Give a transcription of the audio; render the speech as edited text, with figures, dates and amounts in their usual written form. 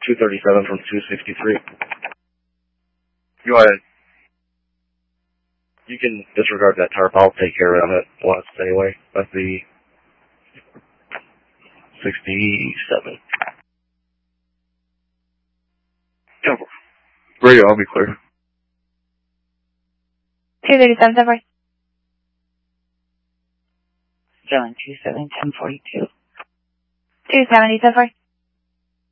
237 from 263. Go ahead. You can disregard that tarp. I'll take care of it once anyway. That's the 67. Radio, I'll be clear. 237, 7. 727, 1042. 270, 7.